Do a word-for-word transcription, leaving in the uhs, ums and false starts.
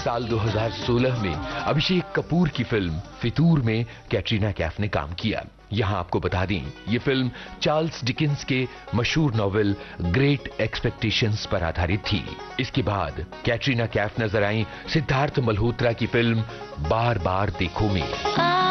साल दो हज़ार सोलह में अभिषेक कपूर की फिल्म फितूर में कैटरीना कैफ ने काम किया। यहां आपको बता दें, ये फिल्म चार्ल्स डिकेंस के मशहूर नॉवेल ग्रेट एक्सपेक्टेशंस पर आधारित थी। इसके बाद कैटरीना कैफ नजर आई सिद्धार्थ मल्होत्रा की फिल्म बार बार देखो में।